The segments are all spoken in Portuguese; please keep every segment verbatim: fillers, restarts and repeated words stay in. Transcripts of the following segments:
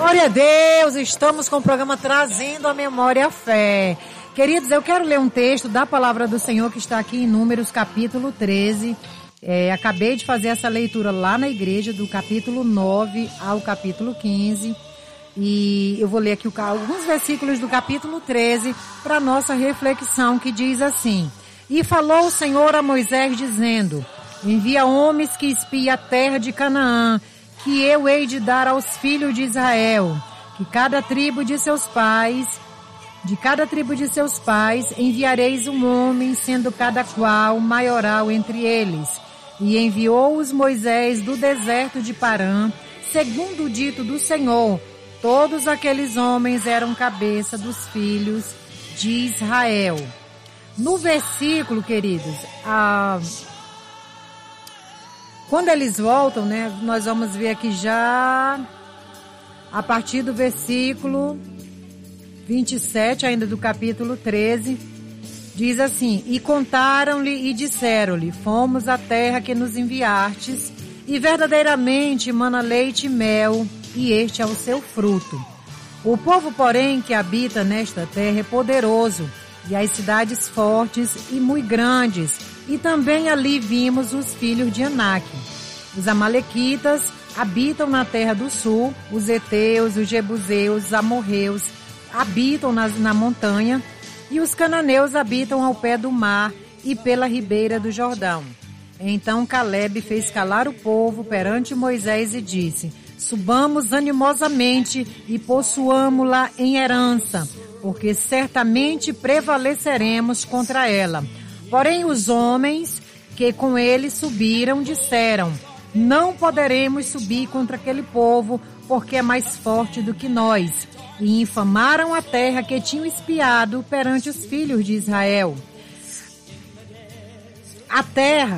Glória a Deus, estamos com o programa Trazendo a Memória à Fé. Queridos, eu quero ler um texto da Palavra do Senhor que está aqui em Números capítulo treze. É, acabei de fazer essa leitura lá na igreja do capítulo nove ao capítulo quinze. E eu vou ler aqui alguns versículos do capítulo treze para nossa reflexão, que diz assim: E falou o Senhor a Moisés dizendo: Envia homens que espiem a terra de Canaã, que eu hei de dar aos filhos de Israel, que cada tribo de seus pais, de cada tribo de seus pais, enviareis um homem, sendo cada qual maioral entre eles. E enviou-os Moisés do deserto de Parã, segundo o dito do Senhor. Todos aqueles homens eram cabeça dos filhos de Israel. No versículo, queridos, a... quando eles voltam, né, nós vamos ver aqui já a partir do versículo vinte e sete, ainda do capítulo treze, diz assim: E contaram-lhe e disseram-lhe: Fomos à terra que nos enviastes, e verdadeiramente mana leite e mel, e este é o seu fruto. O povo, porém, que habita nesta terra é poderoso, e as cidades fortes e muito grandes, e também ali vimos os filhos de Anak. Os amalequitas habitam na terra do sul, os heteus, os jebuseus, os amorreus habitam na, na montanha, e os cananeus habitam ao pé do mar e pela ribeira do Jordão. Então Calebe fez calar o povo perante Moisés e disse: Subamos animosamente e possuamo-la em herança, porque certamente prevaleceremos contra ela. Porém os homens que com ele subiram disseram: Não poderemos subir contra aquele povo, porque é mais forte do que nós. E infamaram a terra que tinham espiado perante os filhos de Israel. A terra,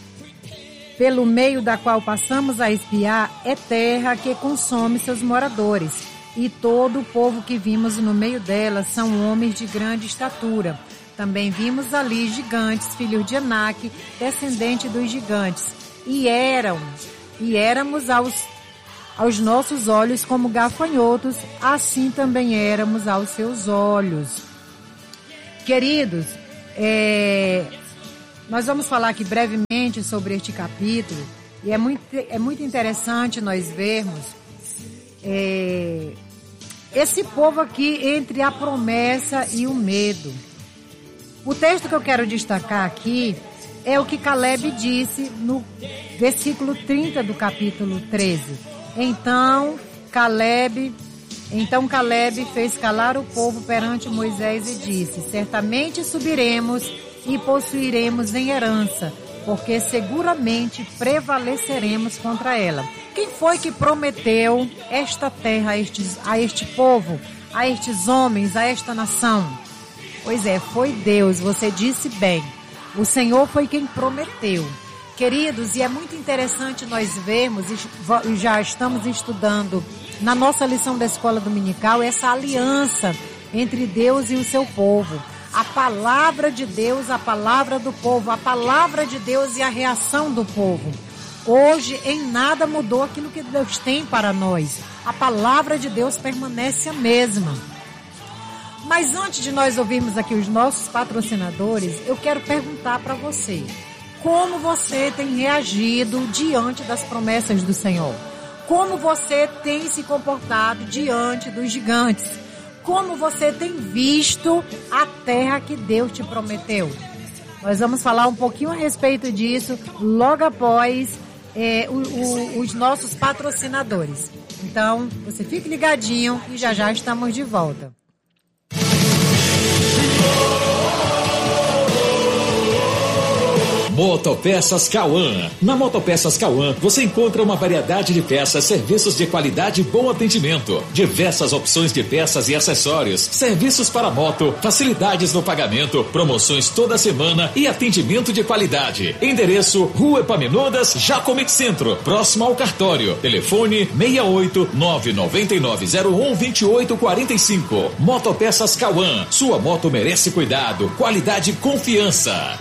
pelo meio da qual passamos a espiar, é terra que consome seus moradores. E todo o povo que vimos no meio dela são homens de grande estatura. Também vimos ali gigantes, filhos de Anak, descendente dos gigantes. E eram, e éramos aos, aos nossos olhos como gafanhotos, assim também éramos aos seus olhos. Queridos, é, nós vamos falar aqui brevemente sobre este capítulo, e é muito, é muito interessante nós vermos é, esse povo aqui entre a promessa e o medo. O texto que eu quero destacar aqui é o que Calebe disse no versículo trinta do capítulo treze. Então Calebe, então Calebe fez calar o povo perante Moisés e disse: Certamente subiremos e possuiremos em herança, porque seguramente prevaleceremos contra ela. Quem foi que prometeu esta terra a, estes, a este povo, a estes homens, a esta nação? Pois é, foi Deus, você disse bem. O Senhor foi quem prometeu. Queridos, e é muito interessante nós vermos, já estamos estudando na nossa lição da escola dominical, essa aliança entre Deus e o seu povo. A palavra de Deus, a palavra do povo, a palavra de Deus e a reação do povo. Hoje, em nada mudou aquilo que Deus tem para nós. A palavra de Deus permanece a mesma. Mas antes de nós ouvirmos aqui os nossos patrocinadores, eu quero perguntar para você: como você tem reagido diante das promessas do Senhor? Como você tem se comportado diante dos gigantes? Como você tem visto a terra que Deus te prometeu? Nós vamos falar um pouquinho a respeito disso logo após é, o, o, os nossos patrocinadores. Então, você fique ligadinho e já já estamos de volta. Motopeças Cauã. Na Motopeças Cauã você encontra uma variedade de peças, serviços de qualidade e bom atendimento, diversas opções de peças e acessórios, serviços para moto, facilidades no pagamento, promoções toda semana e atendimento de qualidade. Endereço: Rua Epaminondas, Jacomec Centro, próximo ao cartório. Telefone seis oito nove nove nove zero um dois oito quatro cinco. Motopeças Cauã. Sua moto merece cuidado, qualidade e confiança.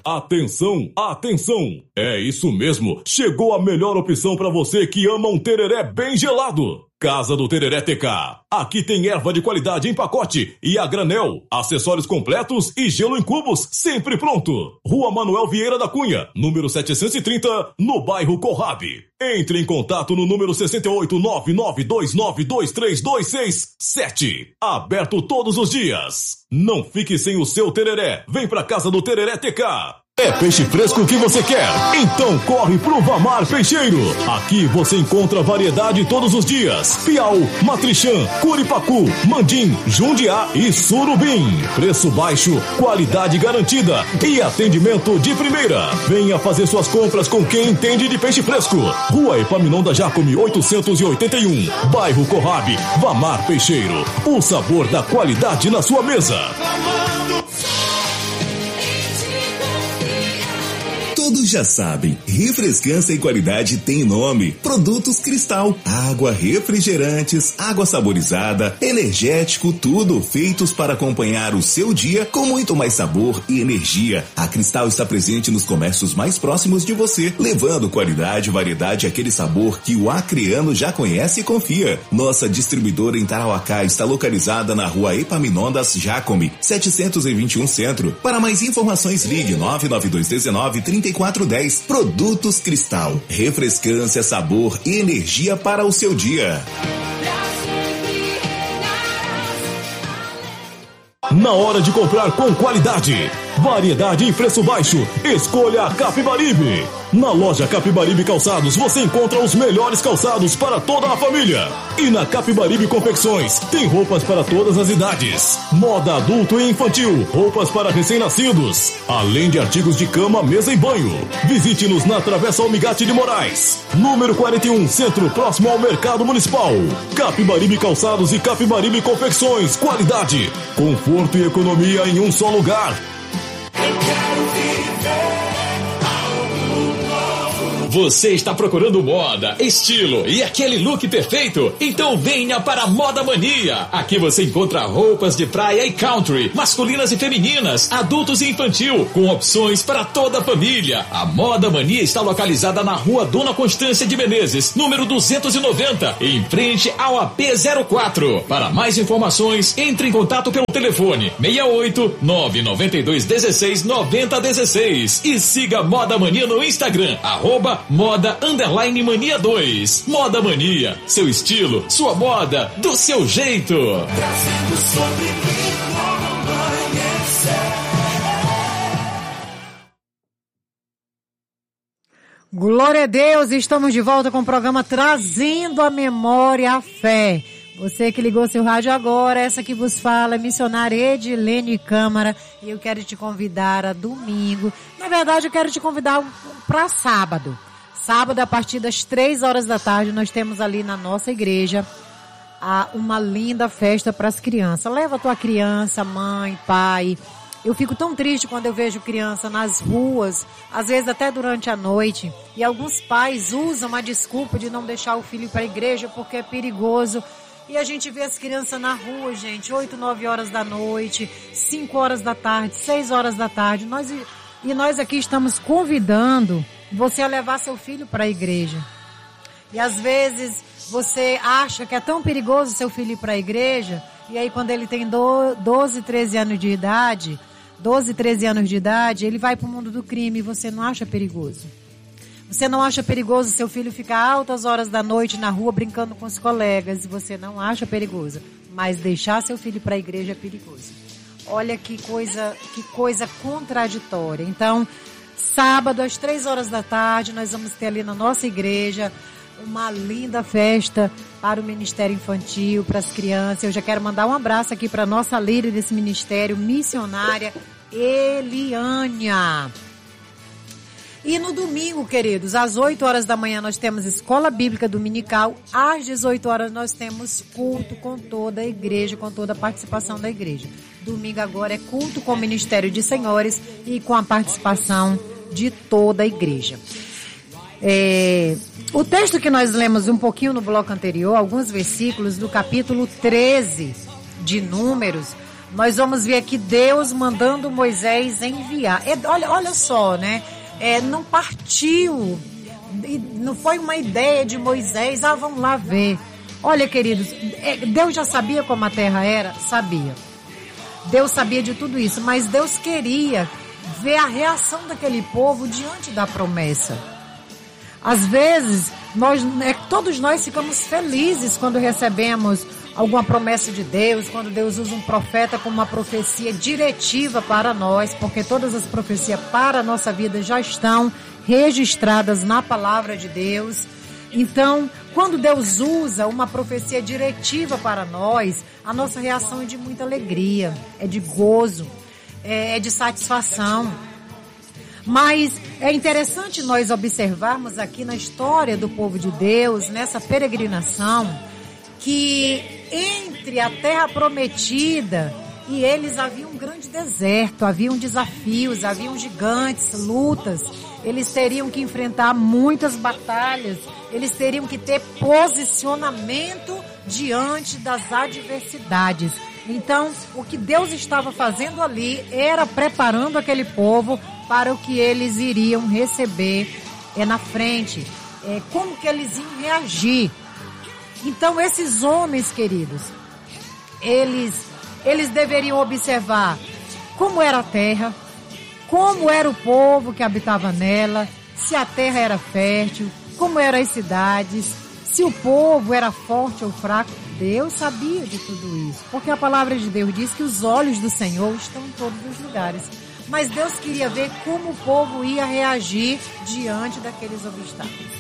Atenção, atenção! É isso mesmo, chegou a melhor opção para você que ama um tereré bem gelado. Casa do Tereré T K. Aqui tem erva de qualidade em pacote e a granel, acessórios completos e gelo em cubos, sempre pronto. Rua Manuel Vieira da Cunha, número setecentos e trinta, no bairro Corrab. Entre em contato no número seis oito nove nove dois nove dois três dois seis sete. Aberto todos os dias. Não fique sem o seu tereré. Vem pra Casa do Tereré T K. É peixe fresco que você quer? Então corre pro Vamar Peixeiro. Aqui você encontra variedade todos os dias. Piau, matrixã, curipacu, mandim, jundiá e surubim. Preço baixo, qualidade garantida e atendimento de primeira. Venha fazer suas compras com quem entende de peixe fresco. Rua Epaminonda Jacome oitocentos e oitenta e um, bairro Corrab, Vamar Peixeiro. O sabor da qualidade na sua mesa. Todos já sabem, refrescância e qualidade tem nome. Produtos Cristal, água, refrigerantes, água saborizada, energético, tudo feitos para acompanhar o seu dia com muito mais sabor e energia. A Cristal está presente nos comércios mais próximos de você, levando qualidade, variedade e aquele sabor que o acreano já conhece e confia. Nossa distribuidora em Tarauacá está localizada na rua Epaminondas Jacome, setecentos e vinte e um Centro. Para mais informações, ligue nove nove dois um nove, três quatro um zero. Produtos Cristal, refrescância, sabor e energia para o seu dia. Na hora de comprar com qualidade, variedade e preço baixo, escolha a Capibaribe. Na loja Capibaribe Calçados você encontra os melhores calçados para toda a família. E na Capibaribe Confecções tem roupas para todas as idades, moda adulto e infantil, roupas para recém-nascidos, além de artigos de cama, mesa e banho. Visite-nos na Travessa Almigate de Moraes, número quarenta e um, Centro, próximo ao Mercado Municipal. Capibaribe Calçados e Capibaribe Confecções, qualidade, conforto e economia em um só lugar. Eu quero viver. Você está procurando moda, estilo e aquele look perfeito? Então venha para a Moda Mania. Aqui você encontra roupas de praia e country, masculinas e femininas, adultos e infantil, com opções para toda a família. A Moda Mania está localizada na Rua Dona Constância de Menezes, número duzentos e noventa, em frente ao A P zero quatro. Para mais informações, entre em contato pelo telefone seis oito nove nove dois um seis nove zero um seis e siga Moda Mania no Instagram, arroba Moda Underline Mania dois. Moda Mania, seu estilo, sua moda, do seu jeito. Trazendo sobre mim como amanhecer. Glória a Deus, estamos de volta com o programa Trazendo a Memória a Fé. Você que ligou seu rádio agora, essa que vos fala é missionária Edilene Câmara e eu quero te convidar a domingo. Na verdade, eu quero te convidar para sábado. Sábado, a partir das três horas da tarde, nós temos ali na nossa igreja uma linda festa para as crianças. Leva a tua criança, mãe, pai. Eu fico tão triste quando eu vejo criança nas ruas, às vezes até durante a noite, e alguns pais usam a desculpa de não deixar o filho para a igreja porque é perigoso. E a gente vê as crianças na rua, gente, oito, nove horas da noite, cinco horas da tarde, seis horas da tarde. Nós, e nós aqui estamos convidando você a levar seu filho para a igreja. E às vezes você acha que é tão perigoso seu filho ir para a igreja, e aí quando ele tem doze, treze anos de idade, doze, treze anos de idade, ele vai para o mundo do crime e você não acha perigoso. Você não acha perigoso seu filho ficar altas horas da noite na rua brincando com os colegas, e você não acha perigoso, mas deixar seu filho para a igreja é perigoso. Olha que coisa, que coisa contraditória. Então, sábado, às três horas da tarde, nós vamos ter ali na nossa igreja uma linda festa para o Ministério Infantil, para as crianças. Eu já quero mandar um abraço aqui para a nossa líder desse ministério, missionária Eliânia. E no domingo, queridos, às oito horas da manhã nós temos Escola Bíblica Dominical, às dezoito horas nós temos culto com toda a igreja, com toda a participação da igreja. Domingo agora é culto com o Ministério de Senhores e com a participação de toda a igreja. É, o texto que nós lemos um pouquinho no bloco anterior, alguns versículos do capítulo treze de Números, nós vamos ver aqui Deus mandando Moisés enviar. É, olha, olha só, né? É, não partiu, não foi uma ideia de Moisés, ah, vamos lá ver. Olha, queridos, é, Deus já sabia como a terra era? Sabia. Deus sabia de tudo isso, mas Deus queria ver a reação daquele povo diante da promessa. Às vezes, nós, é, todos nós ficamos felizes quando recebemos alguma promessa de Deus, quando Deus usa um profeta como uma profecia diretiva para nós, porque todas as profecias para a nossa vida já estão registradas na palavra de Deus. Então, quando Deus usa uma profecia diretiva para nós, a nossa reação é de muita alegria, é de gozo, é de satisfação. Mas é interessante nós observarmos aqui na história do povo de Deus, nessa peregrinação, que entre a terra prometida e eles havia um grande deserto, haviam desafios, haviam gigantes, lutas. Eles teriam que enfrentar muitas batalhas, eles teriam que ter posicionamento diante das adversidades. Então, o que Deus estava fazendo ali era preparando aquele povo para o que eles iriam receber é, na frente, é, como que eles iam reagir. Então, esses homens, queridos, eles, eles deveriam observar como era a terra, como era o povo que habitava nela, se a terra era fértil, como eram as cidades, se o povo era forte ou fraco. Deus sabia de tudo isso, porque a palavra de Deus diz que os olhos do Senhor estão em todos os lugares. Mas Deus queria ver como o povo ia reagir diante daqueles obstáculos.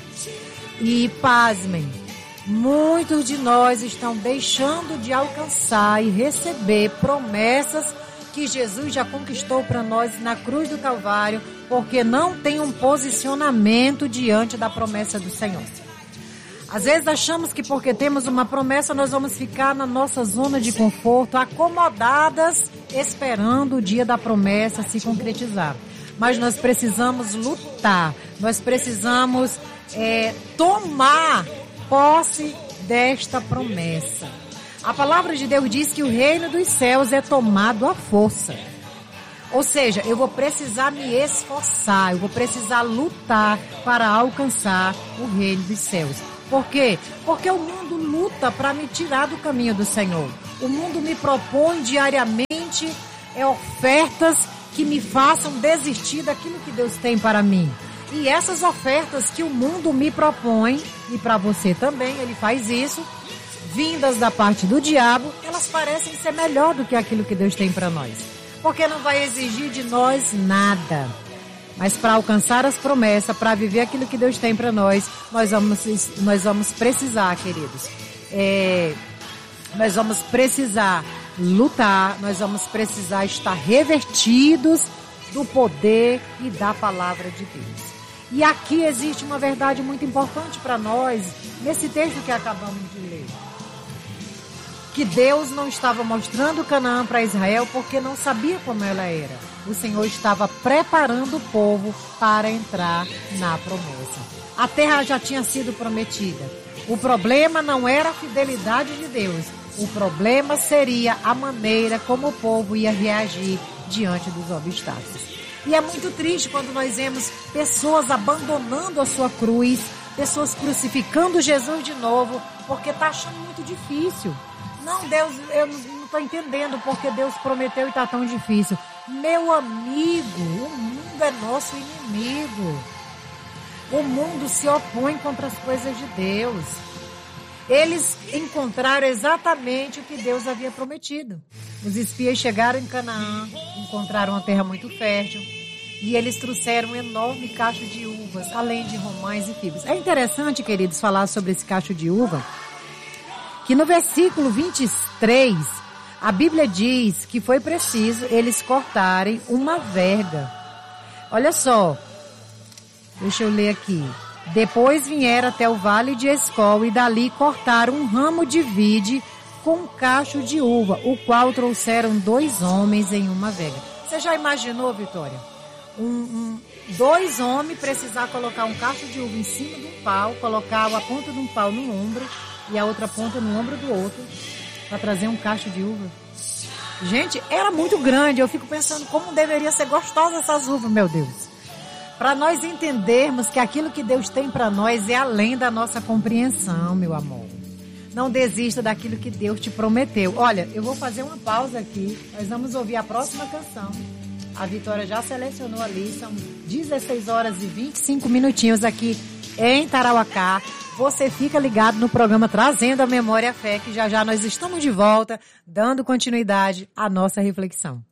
E pasmem, muitos de nós estão deixando de alcançar e receber promessas que Jesus já conquistou para nós na cruz do Calvário, porque não tem um posicionamento diante da promessa do Senhor. Às vezes achamos que porque temos uma promessa nós vamos ficar na nossa zona de conforto, acomodadas, esperando o dia da promessa se concretizar. Mas nós precisamos lutar, nós precisamos é, tomar posse desta promessa. A palavra de Deus diz que o reino dos céus é tomado à força. Ou seja, eu vou precisar me esforçar, eu vou precisar lutar para alcançar o reino dos céus. Por quê? Porque o mundo luta para me tirar do caminho do Senhor. O mundo me propõe diariamente é, ofertas que me façam desistir daquilo que Deus tem para mim. E essas ofertas que o mundo me propõe, e para você também, ele faz isso, vindas da parte do diabo, elas parecem ser melhor do que aquilo que Deus tem para nós. Porque não vai exigir de nós nada. Mas para alcançar as promessas, para viver aquilo que Deus tem para nós, nós vamos, nós vamos precisar, queridos. É, nós vamos precisar lutar, nós vamos precisar estar revertidos do poder e da palavra de Deus. E aqui existe uma verdade muito importante para nós, nesse texto que acabamos de ler. Que Deus não estava mostrando Canaã para Israel porque não sabia como ela era. O Senhor estava preparando o povo para entrar na promessa. A terra já tinha sido prometida. O problema não era a fidelidade de Deus. O problema seria a maneira como o povo ia reagir diante dos obstáculos. E é muito triste quando nós vemos pessoas abandonando a sua cruz, pessoas crucificando Jesus de novo, porque está achando muito difícil. Não, Deus, eu não estou entendendo porque Deus prometeu e está tão difícil. Meu amigo, o mundo é nosso inimigo. O mundo se opõe contra as coisas de Deus. Eles encontraram exatamente o que Deus havia prometido. Os espias chegaram em Canaã, encontraram uma terra muito fértil e eles trouxeram um enorme cacho de uvas, além de romães e figos. É interessante, queridos, falar sobre esse cacho de uva, que no versículo vinte e três, a Bíblia diz que foi preciso eles cortarem uma verga. Olha só, deixa eu ler aqui. Depois vieram até o vale de Escol e dali cortaram um ramo de vide com um cacho de uva, o qual trouxeram dois homens em uma verga. Você já imaginou, Vitória? Um, um, dois homens precisar colocar um cacho de uva em cima de um pau, colocar a ponta de um pau no ombro e a outra ponta no ombro do outro, para trazer um cacho de uva. Gente, era muito grande. Eu fico pensando como deveria ser gostosa essas uvas, meu Deus. Para nós entendermos que aquilo que Deus tem para nós é além da nossa compreensão, meu amor. Não desista daquilo que Deus te prometeu. Olha, eu vou fazer uma pausa aqui. Nós vamos ouvir a próxima canção. A Vitória já selecionou ali. São dezesseis horas e vinte e cinco minutinhos aqui em Tarauacá. Você fica ligado no programa Trazendo a Memória e a Fé, que já já nós estamos de volta, dando continuidade à nossa reflexão.